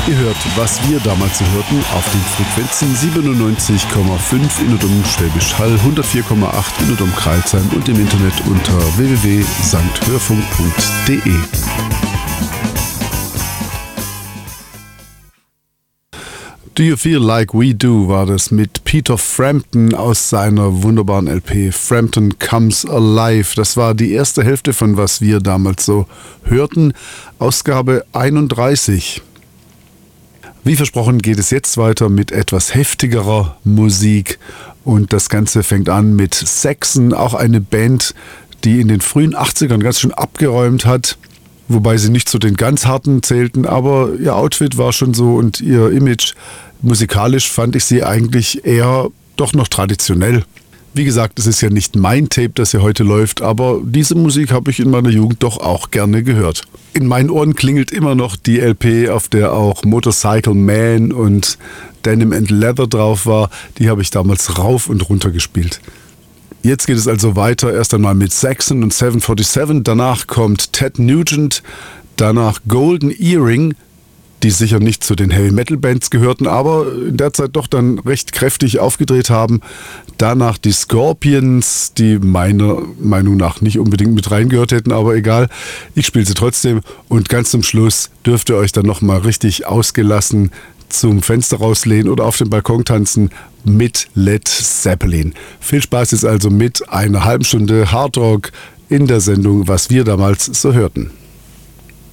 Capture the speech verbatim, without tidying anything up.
Ihr hört, was wir damals so hörten, auf den Frequenzen siebenundneunzig Komma fünf in und um Schwäbisch Hall, hundertvier Komma acht in und um Crailsheim und im Internet unter w w w punkt sankt hörfunk punkt d e. Do You Feel Like We Do war das mit Peter Frampton aus seiner wunderbaren L P Frampton Comes Alive. Das war die erste Hälfte von was wir damals so hörten, Ausgabe einunddreißig. Wie versprochen geht es jetzt weiter mit etwas heftigerer Musik und das Ganze fängt an mit Saxon, auch eine Band, die in den frühen achtzigern ganz schön abgeräumt hat, wobei sie nicht zu den ganz harten zählten, aber ihr Outfit war schon so und ihr Image. Musikalisch fand ich sie eigentlich eher doch noch traditionell. Wie gesagt, es ist ja nicht mein Tape, das hier heute läuft, aber diese Musik habe ich in meiner Jugend doch auch gerne gehört. In meinen Ohren klingelt immer noch die L P, auf der auch Motorcycle Man und Denim and Leather drauf war. Die habe ich damals rauf und runter gespielt. Jetzt geht es also weiter, erst einmal mit Saxon und seven forty-seven, danach kommt Ted Nugent, danach Golden Earring, die sicher nicht zu den Heavy-Metal-Bands gehörten, aber in der Zeit doch dann recht kräftig aufgedreht haben. Danach die Scorpions, die meiner Meinung nach nicht unbedingt mit reingehört hätten, aber egal, ich spiele sie trotzdem. Und ganz zum Schluss dürft ihr euch dann nochmal richtig ausgelassen zum Fenster rauslehnen oder auf dem Balkon tanzen mit Led Zeppelin. Viel Spaß jetzt also mit einer halben Stunde Hardrock in der Sendung, was wir damals so hörten.